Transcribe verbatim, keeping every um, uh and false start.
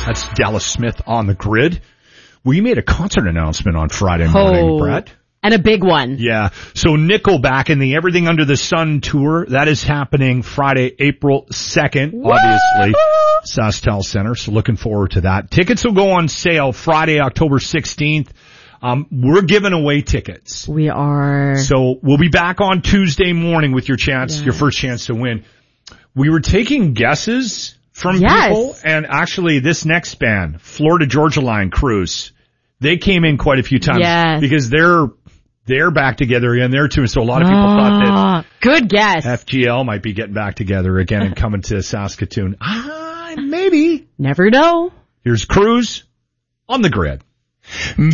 That's Dallas Smith on the Grid. We made a concert announcement on Friday morning, oh, Brett. And a big one. Yeah. So Nickelback and the Everything Under the Sun tour, that is happening Friday, April second, Woo! obviously. SaskTel Center. So looking forward to that. Tickets will go on sale Friday, October sixteenth. Um, we're giving away tickets. We are. So we'll be back on Tuesday morning with your chance, yes. your first chance to win. We were taking guesses from yes. people, and actually this next band, Florida Georgia Line Cruise, they came in quite a few times yes. because they're they're back together again there too. So a lot of people oh, thought that good guess. F G L might be getting back together again and coming to Saskatoon. Ah, maybe. Never know. Here's Cruise on the Grid.